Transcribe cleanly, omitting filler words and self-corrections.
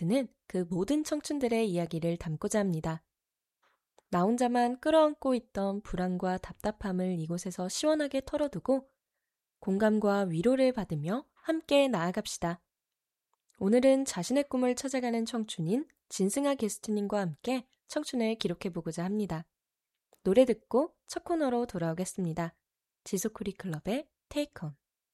게스트는 그 모든 청춘들의 이야기를 담고자 합니다. 나 혼자만 끌어안고 있던 불안과 답답함을 이곳에서 시원하게 털어두고 공감과 위로를 받으며 함께 나아갑시다. 오늘은 자신의 꿈을 찾아가는 청춘인 진승아 게스트님과 함께 청춘을 기록해보고자 합니다. 노래 듣고 첫 코너로 돌아오겠습니다. 지소쿠리 클럽의 Take On.